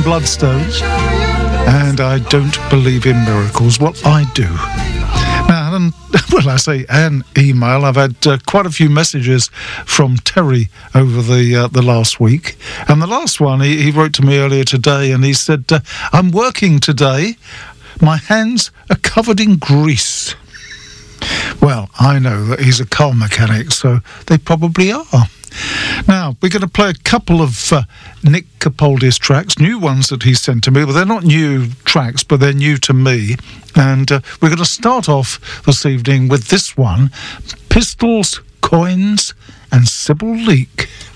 Bloodstone, and I don't believe in miracles. Well, I do. Now, well, I say an email. I've had quite a few messages from Terry over the last week. And the last one, he wrote to me earlier today, and he said, I'm working today. My hands are covered in grease. Well, I know that he's a car mechanic, so they probably are. Now, we're going to play a couple of Nick Capaldi's tracks, new ones that he sent to me. Well, they're not new tracks, but they're new to me. And we're going to start off this evening with this one, Pistols, Coins and Sybil Leek.